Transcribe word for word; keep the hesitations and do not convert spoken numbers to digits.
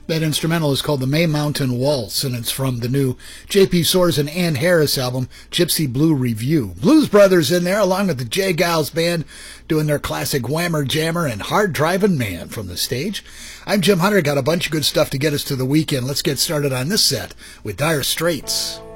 That instrumental is called the May Mountain Waltz, and it's from the new J P Soares and Ann Harris album, Gypsy Blue Review. Blues Brothers in there, along with the J. Giles Band, doing their classic Whammer Jammer and Hard Driving Man from the stage. I'm Jim Hunter, got a bunch of good stuff to get us to the weekend. Let's get started on this set with Dire Straits.